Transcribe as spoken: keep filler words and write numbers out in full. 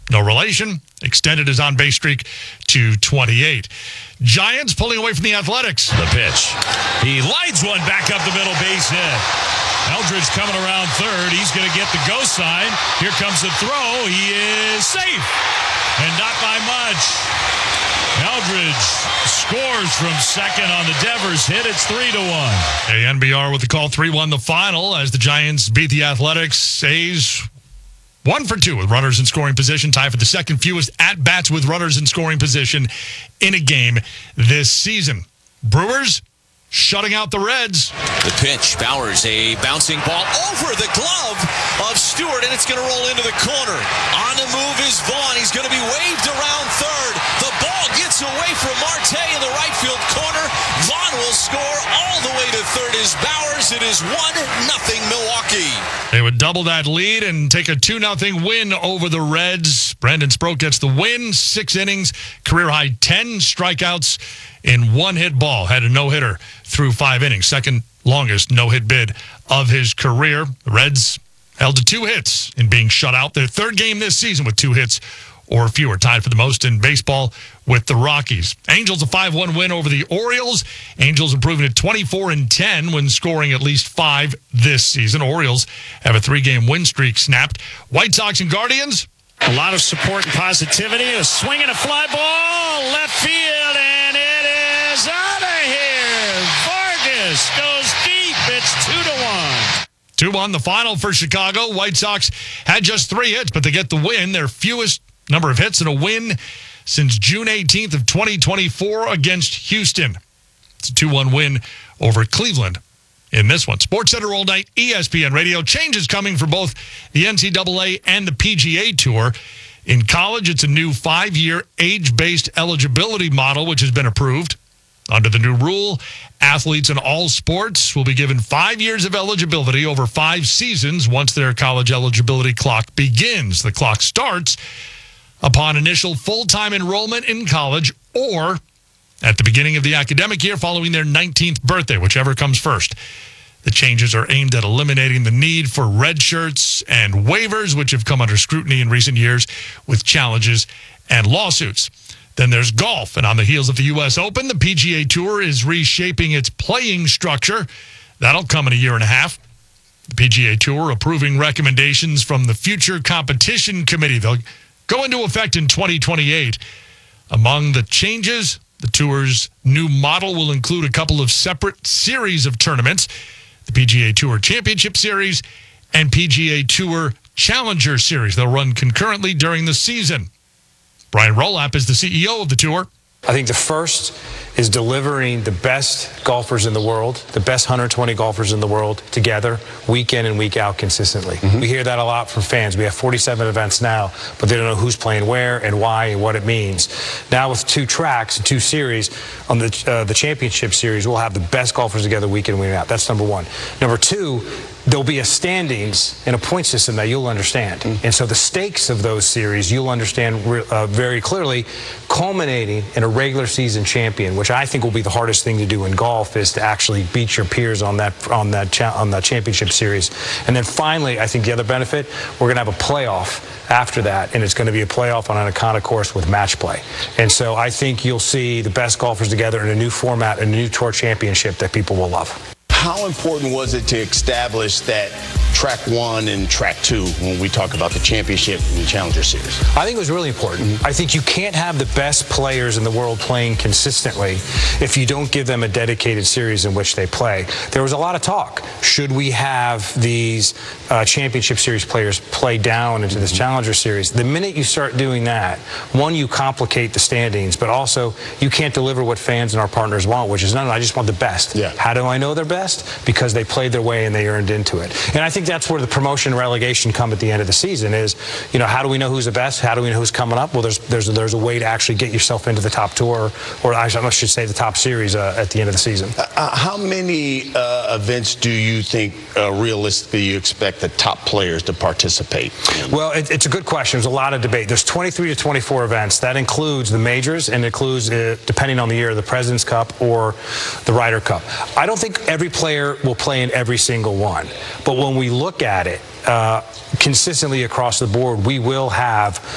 no relation, extended his on-base streak to twenty-eight. Giants pulling away from the Athletics. The pitch. He lines one back up the middle, base hit. Eldridge coming around third. He's going to get the go sign. Here comes the throw. He is safe. And not by much. Eldridge scores from second on the Devers hit. It's three to one. A N B R with the call, three one the final as the Giants beat the Athletics. A's one for two with runners in scoring position, tied for the second fewest at-bats with runners in scoring position in a game this season. Brewers shutting out the Reds. The pitch, Bowers, a bouncing ball over the glove of Stewart, and it's going to roll into the corner. On the move is Vaughn. He's going to be waved around third. The ball gets away from Marte in the right field corner. Vaughn will score all the way to third is Bowers. It is one nothing Milwaukee. They would double that lead and take a two nothing win over the Reds. Brandon Sproat gets the win. Six innings, career-high ten strikeouts in one hit ball. Had a no-hitter through five innings. Second longest no-hit bid of his career. The Reds held to two hits in being shut out. Their third game this season with two hits or fewer, tied for the most in baseball with the Rockies. Angels a five one win over the Orioles. Angels improving to twenty-four and ten when scoring at least five this season. Orioles have a three-game win streak snapped. White Sox and Guardians. A lot of support and positivity. A swing and a fly ball. Left field, and it is out of here. Vargas goes deep. It's two to one. two one the final for Chicago. White Sox had just three hits, but they get the win. Their fewest number of hits in a win since June eighteenth of twenty twenty-four against Houston. It's a two one win over Cleveland in this one. SportsCenter all night, E S P N Radio. Changes coming for both the N C double A and the P G A Tour. In college, it's a new five-year age-based eligibility model, which has been approved. Under the new rule, athletes in all sports will be given five years of eligibility over five seasons once their college eligibility clock begins. The clock starts upon initial full-time enrollment in college or at the beginning of the academic year following their nineteenth birthday, whichever comes first. The changes are aimed at eliminating the need for red shirts and waivers, which have come under scrutiny in recent years with challenges and lawsuits. Then there's golf, and on the heels of the U S Open, the P G A Tour is reshaping its playing structure. That'll come in a year and a half. The P G A Tour approving recommendations from the Future Competition Committee. They'll go into effect in twenty twenty-eight. Among the changes, the Tour's new model will include a couple of separate series of tournaments, the P G A Tour Championship Series and P G A Tour Challenger Series. They'll run concurrently during the season. Brian Rolapp is the C E O of the tour. I think the first is delivering the best golfers in the world, the best one hundred twenty golfers in the world together, week in and week out consistently. Mm-hmm. We hear that a lot from fans. We have forty-seven events now, but they don't know who's playing where and why and what it means. Now with two tracks, two series, on the uh, the championship series, we'll have the best golfers together week in and week out. That's number one. Number two, there'll be a standings and a point system that you'll understand. Mm-hmm. And so the stakes of those series, you'll understand uh, very clearly, culminating in a regular season champion, which I think will be the hardest thing to do in golf, is to actually beat your peers on that on that cha- on the championship series. And then finally, I think the other benefit, we're going to have a playoff after that, and it's going to be a playoff on an Icona course with match play. And so I think you'll see the best golfers together in a new format, a new tour championship that people will love. How important was it to establish that track one and track two when we talk about the championship and challenger series? I think it was really important. Mm-hmm. I think you can't have the best players in the world playing consistently if you don't give them a dedicated series in which they play. There was a lot of talk. Should we have these uh, championship series players play down into this mm-hmm. challenger series? The minute you start doing that, one, you complicate the standings, but also you can't deliver what fans and our partners want, which is, no, no, I just want the best. Yeah. How do I know they're best? Because they played their way and they earned into it. And I think that's where the promotion and relegation come at the end of the season is, you know, how do we know who's the best? How do we know who's coming up? Well, there's there's there's a way to actually get yourself into the top tour, or I should say the top series uh, at the end of the season. Uh, how many uh, events do you think uh, realistically you expect the top players to participate in? Well, it, it's a good question. There's a lot of debate. There's twenty-three to twenty-four events. That includes the majors and includes, uh, depending on the year, the President's Cup or the Ryder Cup. I don't think every player will play in every single one. But when we look at it, uh, consistently across the board, we will have